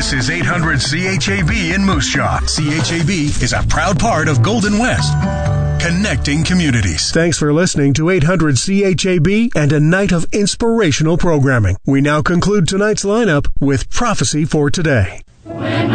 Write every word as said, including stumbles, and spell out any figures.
This is eight hundred C H A B in Moose Jaw. C H A B is a proud part of Golden West, connecting communities. Thanks for listening to eight hundred C H A B and a night of inspirational programming. We now conclude tonight's lineup with Prophecy for Today. When